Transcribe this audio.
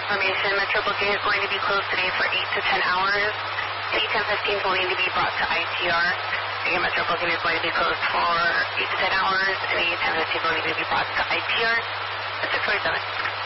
information. Metro booking is going to be closed today for 8 to 10 hours. A1015 will need to be brought to ITR. Again, Metro booking is going to be closed for 8 to 10 hours, and A1015 will need to be brought to ITR. That's 647.